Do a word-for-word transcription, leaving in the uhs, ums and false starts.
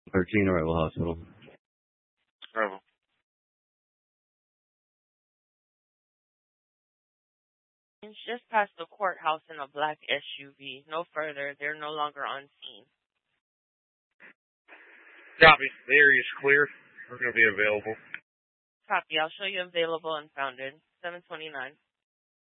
thirteen Arrival Hospital. Bravo. Just past the courthouse in a black S U V. No further. They're no longer on scene. Copy. The area is clear. We're going to be available. Copy. I'll show you available and founded. seven twenty-nine.